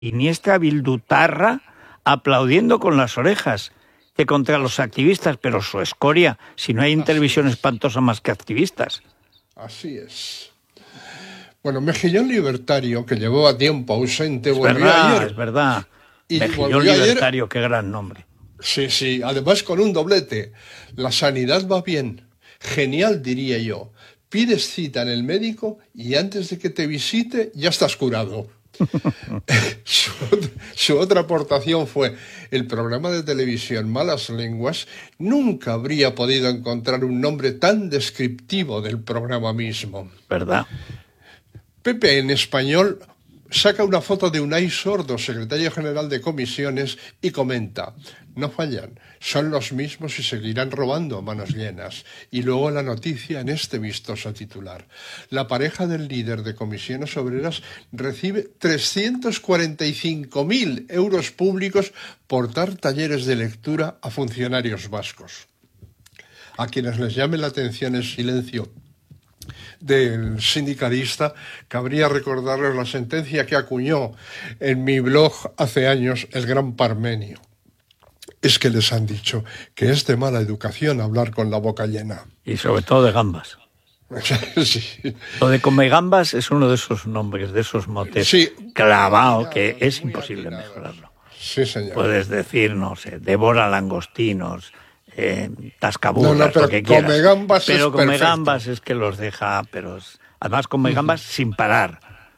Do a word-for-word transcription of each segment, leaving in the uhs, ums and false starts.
Iniesta bildutarra aplaudiendo con las orejas que contra los activistas, pero su escoria, si no hay en televisión espantosa más que activistas. Así es. Bueno, Mejillón Libertario, que llevaba tiempo ausente, es volvió verdad, ayer. Es verdad, y Mejillón Libertario, ayer. Qué gran nombre. Sí, sí, además con un doblete. La sanidad va bien. Genial, diría yo. Pides cita en el médico y antes de que te visite ya estás curado. su, su otra aportación fue: el programa de televisión Malas Lenguas nunca habría podido encontrar un nombre tan descriptivo del programa mismo. ¿Verdad? Pepe, en español, saca una foto de Unai Sordo, secretario general de comisiones, y comenta: no fallan, son los mismos y seguirán robando a manos llenas. Y luego la noticia en este vistoso titular: la pareja del líder de comisiones obreras recibe trescientos cuarenta y cinco mil euros públicos por dar talleres de lectura a funcionarios vascos. A quienes les llame la atención el silencio del sindicalista, cabría recordarles la sentencia que acuñó en mi blog hace años el gran Parmenio. Es que les han dicho que es de mala educación hablar con la boca llena. Y sobre todo de gambas. Sí. Lo de come gambas es uno de esos nombres, de esos motes sí. clavado, que es imposible mejorarlo. Sí, señor. Puedes decir, no sé, devora langostinos, eh, tascaburras, no, no, pero lo que quieras. Come gambas pero es come perfecto. gambas es que los deja, pero es, además come gambas sin parar.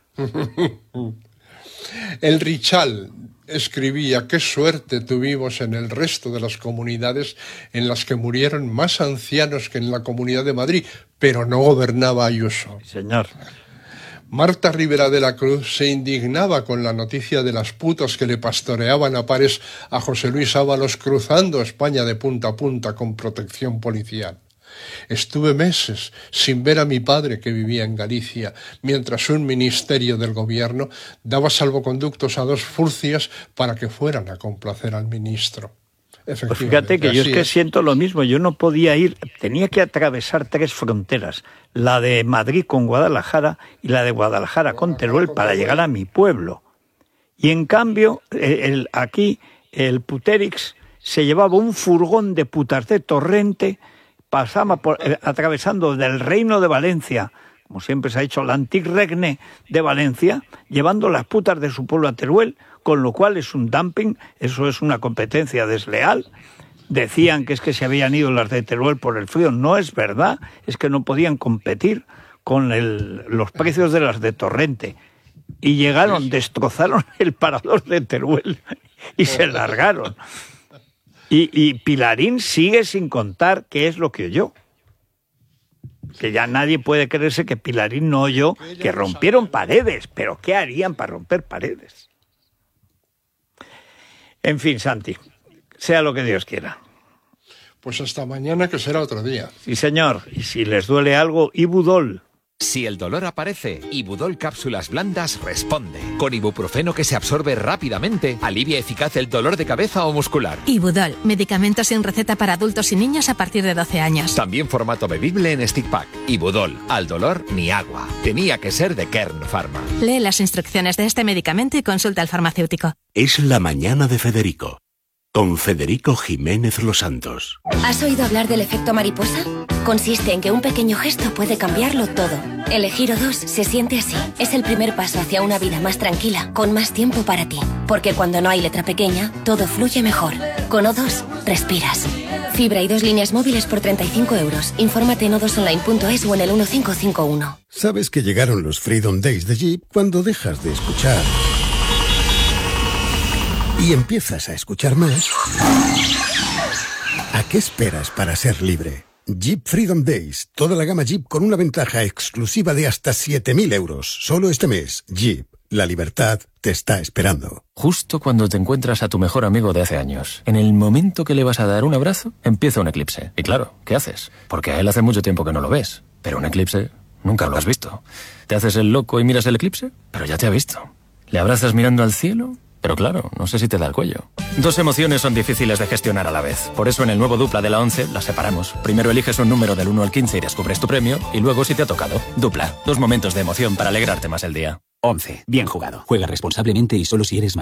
El Richal escribía: qué suerte tuvimos en el resto de las comunidades en las que murieron más ancianos que en la Comunidad de Madrid, pero no gobernaba Ayuso. Sí, señor. Marta Rivera de la Cruz se indignaba con la noticia de las putas que le pastoreaban a pares a José Luis Ábalos cruzando España de punta a punta con protección policial. Estuve meses sin ver a mi padre, que vivía en Galicia, mientras un ministerio del gobierno daba salvoconductos a dos furcias para que fueran a complacer al ministro. Pues fíjate que yo es que es. siento lo mismo. Yo no podía ir, tenía que atravesar tres fronteras, la de Madrid con Guadalajara y la de Guadalajara con Teruel, para llegar a mi pueblo. Y en cambio, el, aquí el Puterix se llevaba un furgón de putas de Torrente, pasaba por, eh, atravesando del Reino de Valencia, como siempre se ha hecho, la Antic Regne de Valencia, llevando las putas de su pueblo a Teruel, con lo cual es un dumping, eso es una competencia desleal. Decían que es que se habían ido las de Teruel por el frío. No es verdad, es que no podían competir con el, los precios de las de Torrente. Y llegaron, destrozaron el parador de Teruel y se largaron. Y, y Pilarín sigue sin contar qué es lo que oyó. Que ya nadie puede creerse que Pilarín no oyó que rompieron paredes. Pero ¿qué harían para romper paredes? En fin, Santi, sea lo que Dios quiera. Pues hasta mañana, que será otro día. Sí, señor. Y si les duele algo, Ibudol. Si el dolor aparece, Ibudol Cápsulas Blandas responde. Con ibuprofeno que se absorbe rápidamente, alivia eficaz el dolor de cabeza o muscular. Ibudol, medicamento sin receta para adultos y niños a partir de doce años. También formato bebible en stick pack. Ibudol, al dolor ni agua. Tenía que ser de Kern Pharma. Lee las instrucciones de este medicamento y consulta al farmacéutico. Es la mañana de Federico, con Federico Jiménez Los Santos. ¿Has oído hablar del efecto mariposa? Consiste en que un pequeño gesto puede cambiarlo todo. Elegir O dos se siente así. Es el primer paso hacia una vida más tranquila, con más tiempo para ti. Porque cuando no hay letra pequeña, todo fluye mejor. Con O dos, respiras. Fibra y dos líneas móviles por treinta y cinco euros. Infórmate en o dos online punto es o en el uno cinco cinco uno. Sabes que llegaron los Freedom Days de Jeep cuando dejas de escuchar y empiezas a escuchar más. ¿A qué esperas para ser libre? Jeep Freedom Days, toda la gama Jeep con una ventaja exclusiva de hasta siete mil euros. Solo este mes, Jeep, la libertad te está esperando. Justo cuando te encuentras a tu mejor amigo de hace años, en el momento que le vas a dar un abrazo, empieza un eclipse. Y claro, ¿qué haces? Porque a él hace mucho tiempo que no lo ves. Pero un eclipse nunca lo has visto. ¿Te haces el loco y miras el eclipse? Pero ya te ha visto. ¿Le abrazas mirando al cielo? Pero claro, no sé si te da el cuello. Dos emociones son difíciles de gestionar a la vez. Por eso en el nuevo Dupla de la once las separamos. Primero eliges un número del uno al quince y descubres tu premio. Y luego si te ha tocado. Dupla. Dos momentos de emoción para alegrarte más el día. once. Bien jugado. Juega responsablemente y solo si eres mayor.